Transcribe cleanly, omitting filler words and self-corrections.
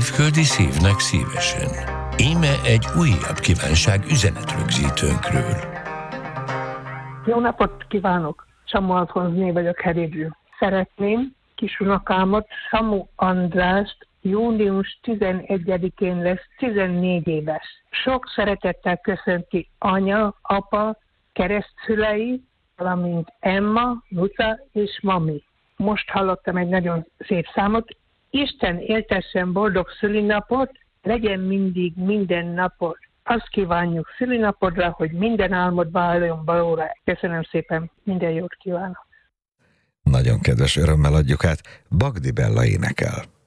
Szívföldi szívnek szívesen. Íme egy újabb kívánság üzenetrögzítőnkről. Jó napot kívánok! Samu Alfonzné vagyok Herédről. Szeretném kisunokámat, Samu Andrást június 11-én lesz 14 éves. Sok szeretettel köszönti anya, apa, keresztszülei, valamint Emma, Nuca és Mami. Most hallottam egy nagyon szép számot. Isten éltessen boldog szülinapot, legyen mindig minden napot. Azt kívánjuk szülinapodra, hogy minden álmod váljon valóra. Köszönöm szépen, minden jót kívánok. Nagyon kedves, örömmel adjuk át. Bagdi Bella énekel.